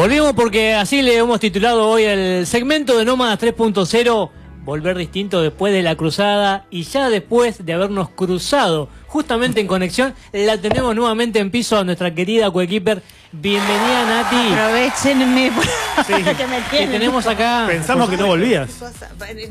Volvimos porque así le hemos titulado hoy el segmento de Nómadas 3.0, volver distinto después de la cruzada, y ya después de habernos cruzado justamente en conexión, la tenemos nuevamente en piso a nuestra querida coequiper. Bienvenida, Nati. Aprovechenme Sí, que me que tenemos acá. Pensamos que no volvías.